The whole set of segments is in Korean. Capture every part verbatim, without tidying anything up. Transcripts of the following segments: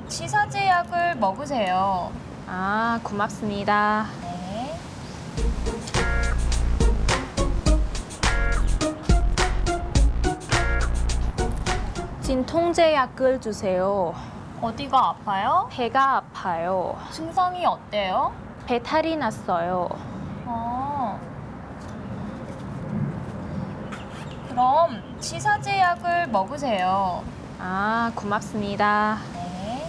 치사제약을 먹으세요. 아, 고맙습니다. 네. 진통제약을 주세요. 어디가 아파요? 배가 아파요. 증상이 어때요? 배탈이 났어요. 어. 그럼 치사제약을 먹으세요. 아, 고맙습니다. 네.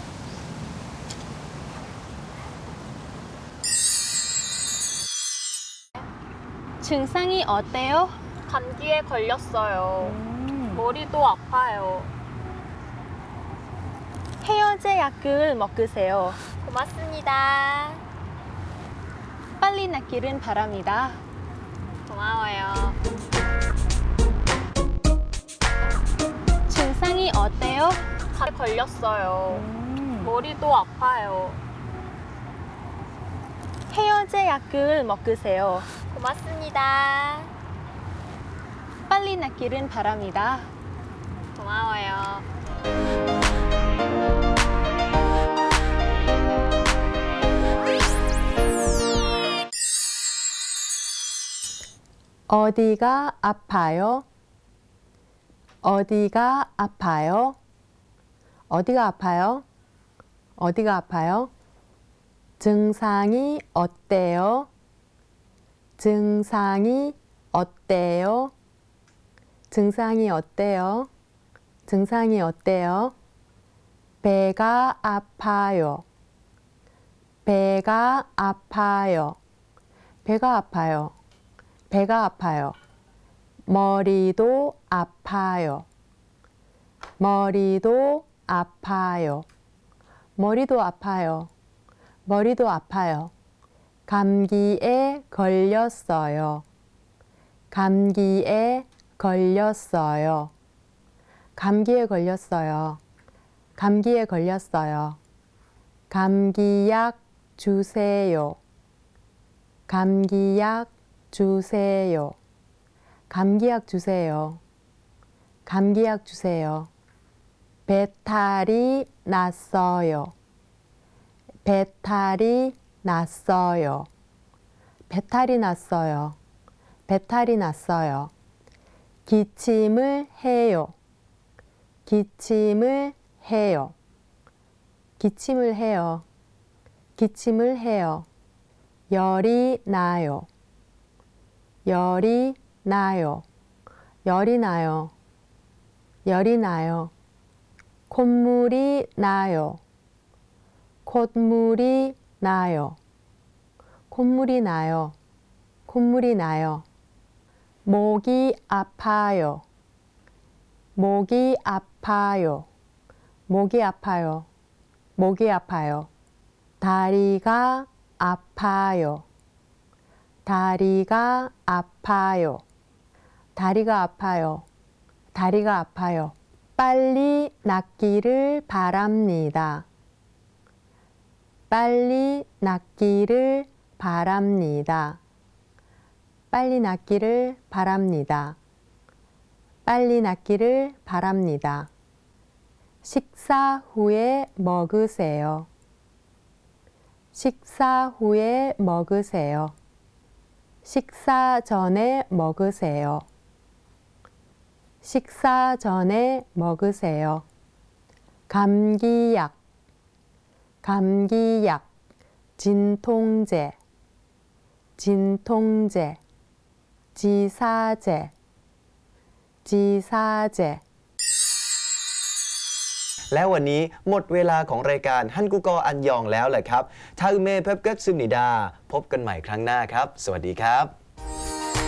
증상이 어때요? 감기에 걸렸어요. 음. 머리도 아파요. 해열제약을 먹으세요. 고맙습니다. 빨리 낫기를 바랍니다. 고마워요. 증상이 어때요? 감기에 걸렸어요. 음. 머리도 아파요. 해열제약을 먹으세요. 고맙습니다. 빨리 낫기를 바랍니다. 고마워요. 어디가 아파요? 어디가 아파요? 어디가 아파요? 어디가 아파요? 증상이 어때요? 증상이 어때요? 증상이 어때요? 증상이 어때요? 배가 아파요. 배가 아파요. 배가 아파요. 배가 아파요. 머리도 아파요. 머리도 아파요. 머리도 아파요. 머리도 아파요. 감기에 걸렸어요. 감기에 걸렸어요. 감기에 걸렸어요. 감기에 걸렸어요. 감기약 주세요. 감기약 주세요. 감기약 주세요. 감기약 주세요. 배탈이 났어요. 배탈이 났어요. 배탈이 났어요. 배탈이 났어요. 기침을 해요. 기침을 해요. 기침을 해요. 기침을 해요. 열이 나요. 열이 나요. 열이 나요. 열이 나요. 콧물이 나요. 콧물이 나요. 콧물이 나요. 콧물이 나요. 목이 아파요. 목이 아파요. 목이 아파요. 목이 아파요. 다리가 아파요. 다리가 아파요. 다리가 아파요. 다리가 아파요. 빨리 낫기를 바랍니다. 빨리 낫기를 바랍니다. 빨리 낫기를 바랍니다. 빨리 낫기를 바랍니다. 식사 후에 먹으세요. 식사 후에 먹으세요. 식사 전에 먹으세요. 식사 전에 먹으세요. 감기약, 감기약, 진통제, 진통제, 지사제, 지사제. แล้ววันนี้หมดเวลาของรายการฮันกุกออันยองแล้วแหละครับทาอุเมเพบกักซึมนิดาพบกันใหม่ครั้งหน้าครับสวัสดีครับ